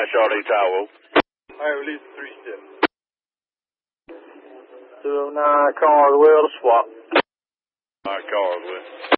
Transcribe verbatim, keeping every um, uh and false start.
Charlie Tower. I release three steps. two oh nine Carswell to swap. All right, Carswell.